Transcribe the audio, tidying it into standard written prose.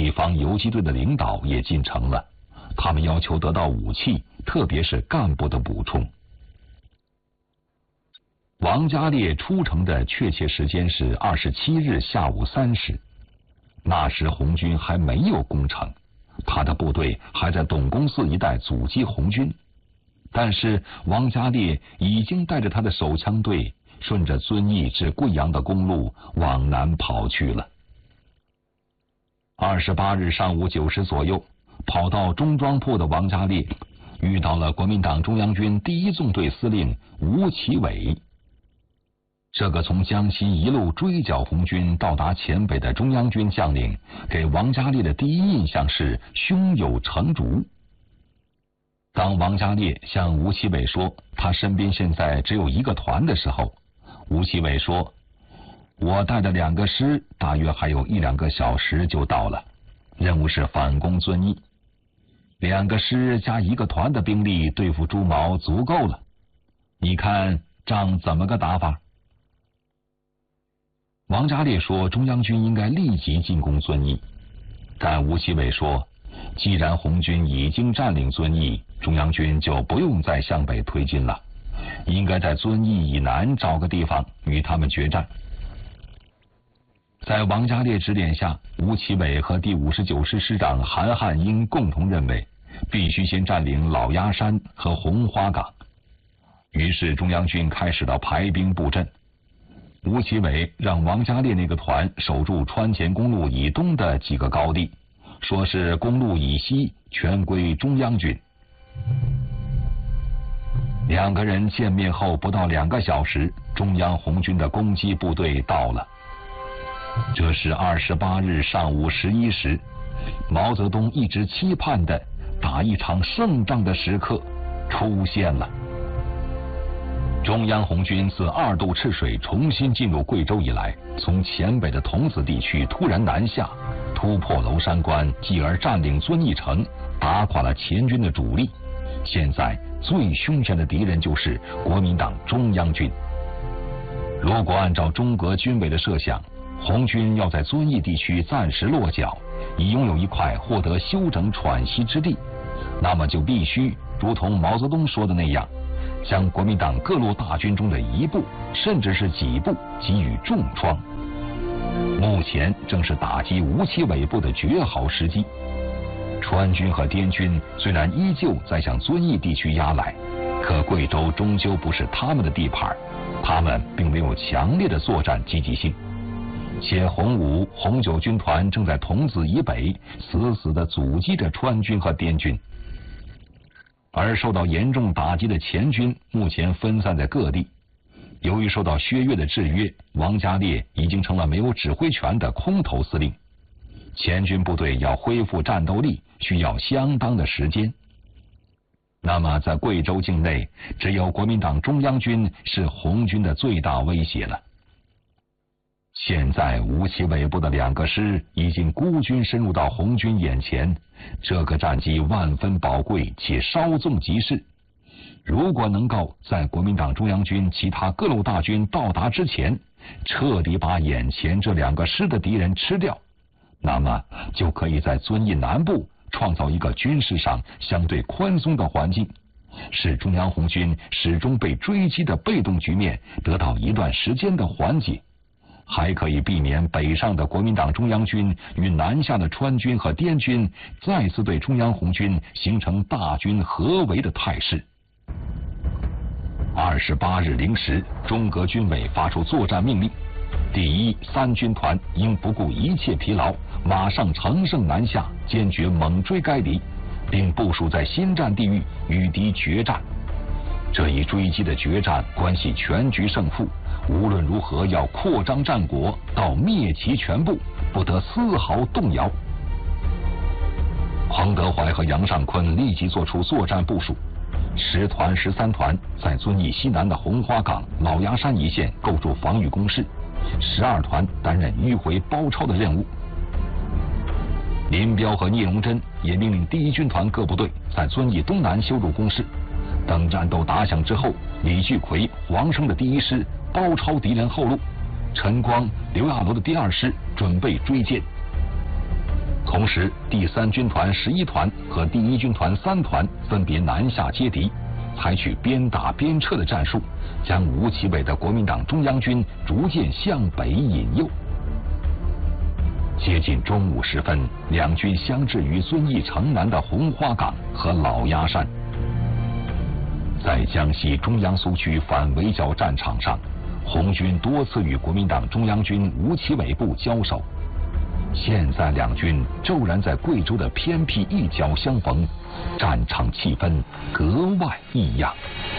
地方游击队的领导也进城了，他们要求得到武器，特别是干部的补充。王家烈出城的确切时间是27日下午3时，那时红军还没有攻城，他的部队还在董公寺一带阻击红军，但是王家烈已经带着他的手枪队顺着遵义至贵阳的公路往南跑去了。28日上午9时左右，跑到中庄铺的王家烈遇到了国民党中央军第1纵队司令吴奇伟。这个从江西一路追剿红军到达黔北的中央军将领，给王家烈的第一印象是胸有成竹。当王家烈向吴奇伟说他身边现在只有1个团的时候，吴奇伟说：“我带的2个师大约还有1-2个小时就到了，任务是反攻遵义，2个师加1个团的兵力对付朱毛足够了，你看仗怎么个打法？”王家烈说中央军应该立即进攻遵义，但吴奇伟说，既然红军已经占领遵义，中央军就不用再向北推进了，应该在遵义以南找个地方与他们决战。在王家烈指点下，吴奇伟和第59师师长韩汉英共同认为，必须先占领老鸭山和红花岗。于是中央军开始了排兵布阵。吴奇伟让王家烈那个团守住川黔公路以东的几个高地，说是公路以西全归中央军。2个人见面后不到2个小时，中央红军的攻击部队到了。这是28日上午11时，毛泽东一直期盼的打一场胜仗的时刻出现了。中央红军自2渡赤水重新进入贵州以来，从黔北的桐梓地区突然南下，突破娄山关，继而占领遵义城，打垮了黔军的主力。现在最凶险的敌人就是国民党中央军。如果按照中革军委的设想，红军要在遵义地区暂时落脚，以拥有一块获得休整喘息之地，那么就必须如同毛泽东说的那样，将国民党各路大军中的一部甚至是几部给予重创。目前正是打击吴奇伟部的绝好时机。川军和滇军虽然依旧在向遵义地区压来，可贵州终究不是他们的地盘，他们并没有强烈的作战积极性。且红5、红9军团正在桐梓以北死死地阻击着川军和滇军，而受到严重打击的黔军目前分散在各地。由于受到薛岳的制约，王家烈已经成了没有指挥权的空头司令。黔军部队要恢复战斗力需要相当的时间。那么在贵州境内，只有国民党中央军是红军的最大威胁了。现在吴奇伟部的2个师已经孤军深入到红军眼前，这个战机万分宝贵且稍纵即逝。如果能够在国民党中央军其他各路大军到达之前，彻底把眼前这2个师的敌人吃掉，那么就可以在遵义南部创造一个军事上相对宽松的环境，使中央红军始终被追击的被动局面得到一段时间的缓解，还可以避免北上的国民党中央军与南下的川军和滇军再次对中央红军形成大军合围的态势。28日0时，中革军委发出作战命令，第1、3军团应不顾一切疲劳，马上乘胜南下，坚决猛追该敌，并部署在新战地域与敌决战。这一追击的决战关系全局胜负，无论如何要扩张战果到灭其全部，不得丝毫动摇。彭德怀和杨尚昆立即作出作战部署，10团、13团在遵义西南的红花岗、老鸭山一线构筑防御工事，12团担任迂回包抄的任务。林彪和聂荣臻也命令第1军团各部队在遵义东南修筑工事。等战斗打响之后，李聚奎、黄生的第1师包抄敌人后路，陈光、刘亚楼的第2师准备追歼。 同时，第3军团11团和第1军团3团分别南下接敌，采取边打边撤的战术，将吴奇伟的国民党中央军逐渐向北引诱。接近中午时分，两军相至于遵义城南的红花岗和老鸭山。在江西中央苏区反围剿战场上，红军多次与国民党中央军吴奇伟部交手。现在两军骤然在贵州的偏僻一角相逢，战场气氛格外异样。